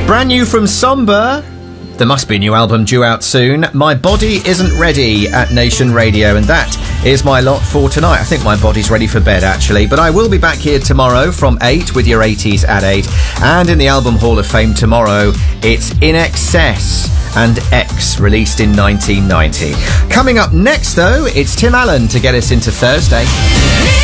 Brand new from Somber. There must be a new album due out soon. My Body Isn't Ready at Nation Radio. And that is my lot for tonight. I think my body's ready for bed, actually. But I will be back here tomorrow from 8 with your 80s at 8. And in the Album Hall of Fame tomorrow, it's In Excess and X, released in 1990. Coming up next, though, it's Tim Allen to get us into Thursday.